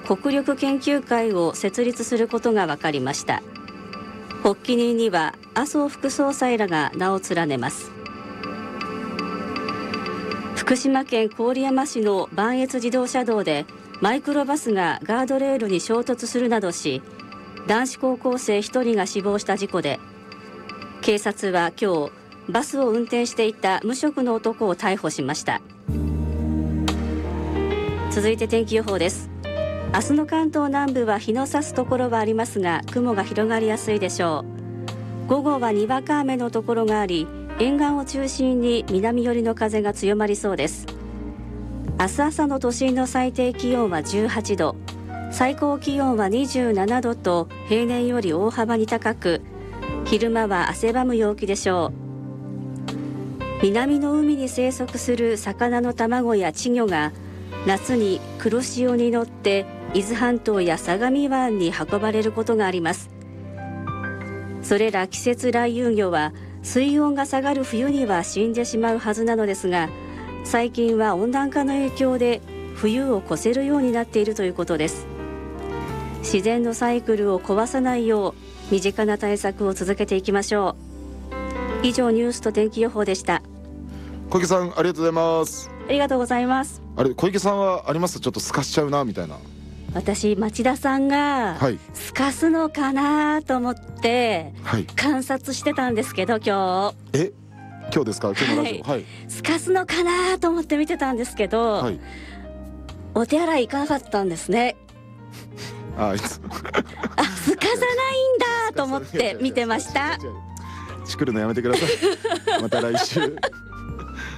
国力研究会を設立することが分かりました。発起人には麻生副総裁らが名を連ねます。福島県郡山市の磐越自動車道でマイクロバスがガードレールに衝突するなどし、男子高校生1人が死亡した事故で、警察は今日バスを運転していた無職の男を逮捕しました。続いて天気予報です。明日の関東南部は日の差すところはありますが、雲が広がりやすいでしょう。午後はにわか雨のところがあり、沿岸を中心に南寄りの風が強まりそうです。明日朝の都心の最低気温は18度、最高気温は27度と平年より大幅に高く、昼間は汗ばむ陽気でしょう。南の海に生息する魚の卵や稚魚が夏に黒潮に乗って伊豆半島や相模湾に運ばれることがあります。それら季節来遊魚は水温が下がる冬には死んでしまうはずなのですが、最近は温暖化の影響で冬を越せるようになっているということです。自然のサイクルを壊さないよう身近な対策を続けていきましょう。以上ニュースと天気予報でした。 小池さん、ありがとうございます。 ありがとうございます。 あれ、小池さんはあります？ちょっと透かしちゃうなみたいな。 私、町田さんが透かすのかなと思って観察してたんですけど、今日ですか？今日のラジオ、 透かすのかなと思って見てたんですけど、お手洗い行かなかったんですね。透かさないんだと思って見てました。 チクるのやめてください。また来週。